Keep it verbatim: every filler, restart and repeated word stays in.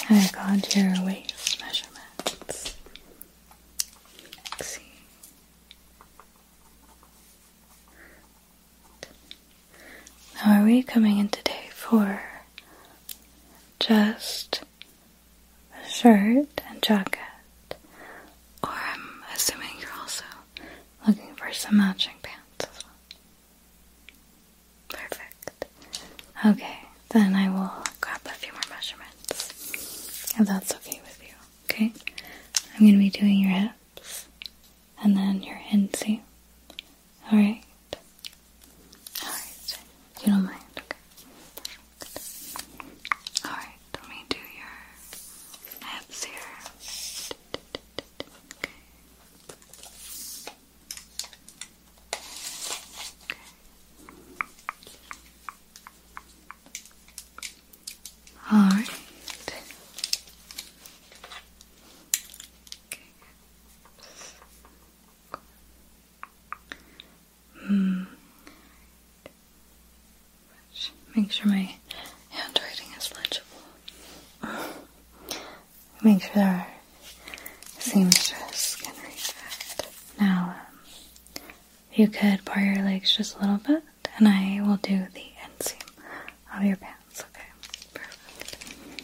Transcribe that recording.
I got your waist measurements. Let's see. Now, are we coming in today for just a shirt and jacket? Or I'm assuming you're also looking for some matching pants as well. Perfect. Okay, then I will grab a few more measurements, if that's okay with you, okay? I'm going to be doing your hips, and then your inseam, alright? Alright, you don't mind, okay? Alright, let me do your hips here. Okay. Alright. Okay. Hmm. Make sure my handwriting is legible. Make sure our seamstress can read it. Now, um, if you could bar your legs just a little bit, and I will do the inseam of your pants.